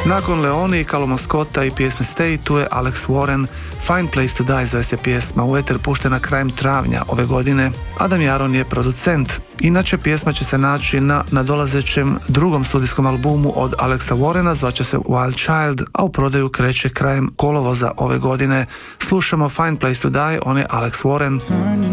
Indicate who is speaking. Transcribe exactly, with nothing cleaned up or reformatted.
Speaker 1: Nakon Leoni i Calluma Scotta i pjesme Stay, tu je Alex Warren. Fine Place to Die zove se pjesma, u eter puštena krajem travnja ove godine. Adam Jaron je producent. Inače, pjesma će se naći na nadolazećem drugom studijskom albumu od Alexa Warrena, zvaće se Wild Child, a u prodaju kreće krajem kolovoza ove godine. Slušamo Fine Place to Die, on je Alex Warren.